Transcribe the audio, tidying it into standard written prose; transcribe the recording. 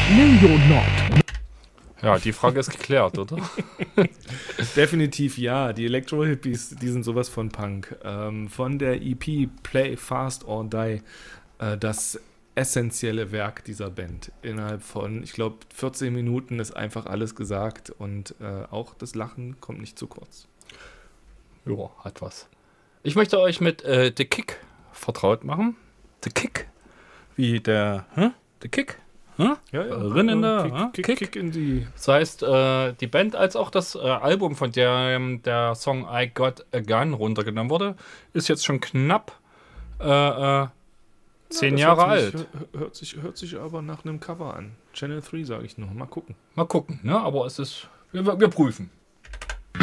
No, you're not. Ja, die Frage ist geklärt, oder? Definitiv ja. Die Elektro-Hippies, die sind sowas von Punk. Von der EP Play Fast or Die, das essentielle Werk dieser Band. Innerhalb von, ich glaube, 14 Minuten ist einfach alles gesagt und auch das Lachen kommt nicht zu kurz. Ja, hat was. Ich möchte euch mit The Kick vertraut machen. The Kick. Wie der, The Kick. Ja, Rinnender, Kick in die... Das heißt, die Band als auch das Album, von dem der Song I Got a Gun runtergenommen wurde, ist jetzt schon knapp 10 Jahre alt. Hört sich aber nach einem Cover an. Channel 3 sage ich nur. Mal gucken. Mal gucken, ne? Aber es ist, wir prüfen.